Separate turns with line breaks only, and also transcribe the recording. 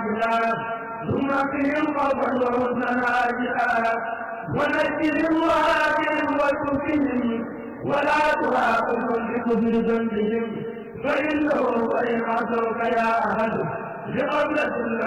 واجلا ثم فيهم خوفا وحزنا عاجلا ونجهم وآتهم وتوفهم ولا تراقبهم بكفر ذنبهم فإنه وإن عصوك يا أحد لقبلة